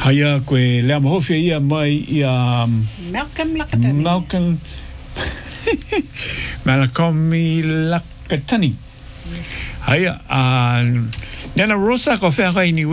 Haia koe lea mahofia ia mai ia Malcolm Lakatani. Malcolm Malakomi Lakatani. Haia, Nana Rosa ko whea kai ni